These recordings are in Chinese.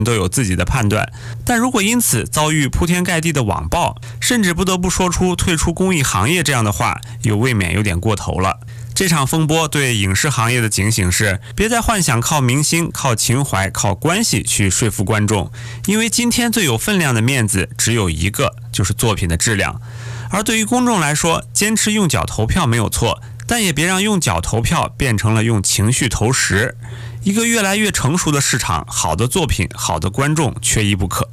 都有自己的判断，但如果因此遭遇铺天盖地的网暴，甚至不得不说出退出公益行业这样的话，又未免有点过头了。这场风波对影视行业的警醒是，别再幻想靠明星、靠情怀、靠关系去说服观众，因为今天最有分量的面子只有一个，就是作品的质量。而对于公众来说，坚持用脚投票没有错，但也别让用脚投票变成了用情绪投食。一个越来越成熟的市场，好的作品、好的观众缺一不可。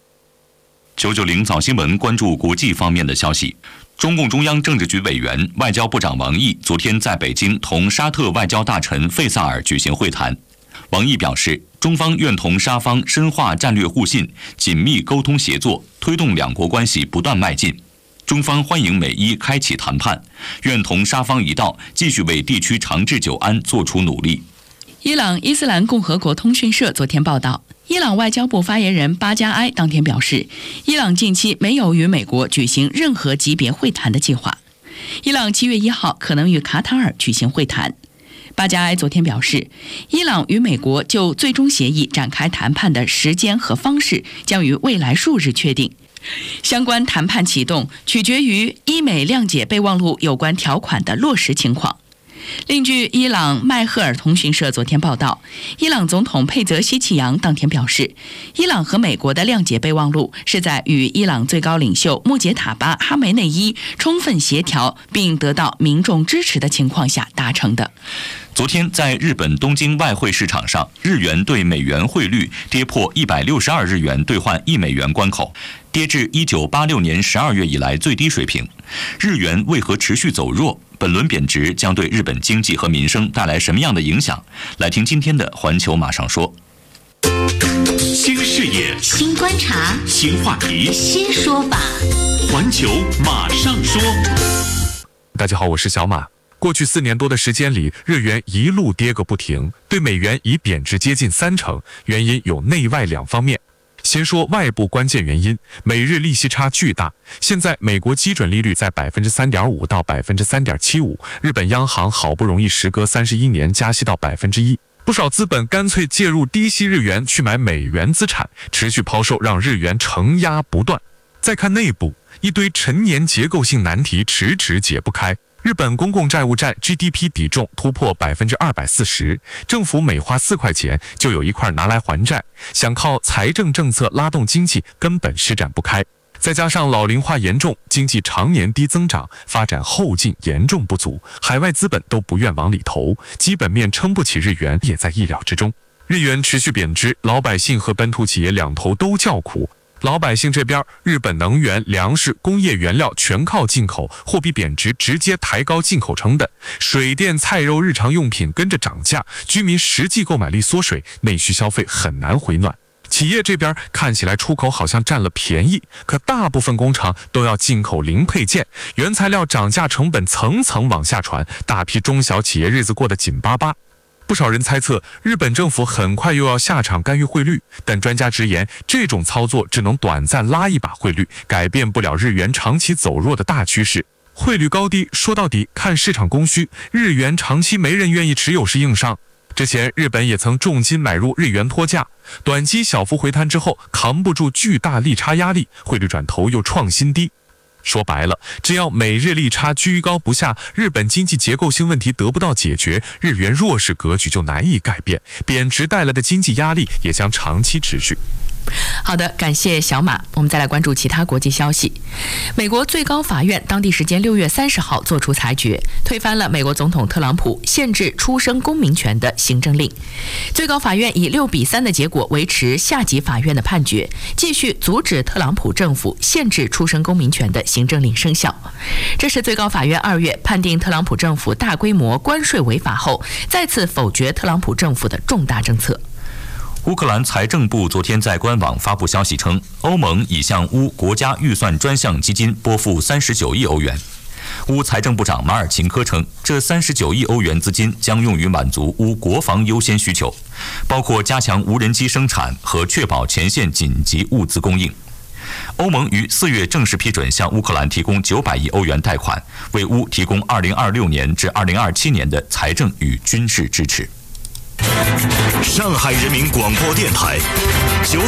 990早新闻关注国际方面的消息。中共中央政治局委员、外交部长王毅昨天在北京同沙特外交大臣费萨尔举行会谈。王毅表示，中方愿同沙方深化战略互信，紧密沟通协作，推动两国关系不断迈进。中方欢迎美伊开启谈判，愿同沙方一道继续为地区长治久安做出努力。 伊朗伊斯兰共和国通讯社昨天报道，伊朗外交部发言人巴加埃当天表示，伊朗近期没有与美国举行任何级别会谈的计划。伊朗7月1号可能与卡塔尔举行会谈。巴加埃昨天表示，伊朗与美国就最终协议展开谈判的时间和方式将于未来数日确定。相关谈判启动取决于伊美谅解备忘录有关条款的落实情况。另据伊朗麦赫尔通讯社昨天报道，伊朗总统佩泽希奇扬当天表示，伊朗和美国的谅解备忘录是在与伊朗最高领袖穆杰塔巴·哈梅内伊充分协调并得到民众支持的情况下达成的。 昨天在日本东京外汇市场上，日元对美元汇率跌破162日元兑换1美元关口，跌至1986年12月以来最低水平。日元为何持续走弱？本轮贬值将对日本经济和民生带来什么样的影响？来听今天的环球马上说。 新视野， 新观察， 新话题， 新说法。 环球马上说。 大家好，我是小马。过去4年多的时间里，日元一路跌个不停，对美元已贬值接近30%，原因有内外两方面。先说外部关键原因，美日利息差巨大。现在美国基准利率在 3.5% 到 3.75%， 日本央行好不容易时隔31年加息到 1%， 不少资本干脆介入低息日元去买美元资产，持续抛售让日元承压不断。再看内部，一堆陈年结构性难题迟迟解不开。日本公共债务占 GDP 比重突破 240%， 政府每花4块钱就有1块拿来还债，想靠财政政策拉动经济根本施展不开。再加上老龄化严重，经济常年低增长，发展后劲严重不足，海外资本都不愿往里投，基本面撑不起日元也在意料之中。日元持续贬值，老百姓和本土企业两头都叫苦。老百姓这边，日本能源、粮食、工业原料全靠进口，货币贬值直接抬高进口成本，水电、菜肉、日常用品跟着涨价，居民实际购买力缩水，内需消费很难回暖。企业这边看起来出口好像占了便宜，可大部分工厂都要进口零配件，原材料涨价成本层层往下传，大批中小企业日子过得紧巴巴。不少人猜测，日本政府很快又要下场干预汇率，但专家直言，这种操作只能短暂拉一把汇率，改变不了日元长期走弱的大趋势。汇率高低说到底看市场供需，日元长期没人愿意持有是硬伤。之前日本也曾重金买入日元拖价，短期小幅回弹之后扛不住巨大利差压力，汇率转头又创新低。说白了，只要美日利差居高不下，日本经济结构性问题得不到解决，日元弱势格局就难以改变，贬值带来的经济压力也将长期持续。 好的，感谢小马。我们再来关注其他国际消息。美国最高法院当地时间6月30号作出裁决，推翻了美国总统特朗普限制出生公民权的行政令。最高法院以6-3的结果维持下级法院的判决，继续阻止特朗普政府限制出生公民权的行政令生效。这是最高法院2月判定特朗普政府大规模关税违法后，再次否决特朗普政府的重大政策。 乌克兰财政部昨天在官网发布消息称，欧盟已向乌国家预算专项基金拨付39亿欧元。乌财政部长马尔琴科称，这39亿欧元资金将用于满足乌国防优先需求，包括加强无人机生产和确保前线紧急物资供应。欧盟于4月正式批准向乌克兰提供900亿欧元贷款，为乌提供2026年至2027年的财政与军事支持。 上海人民广播电台9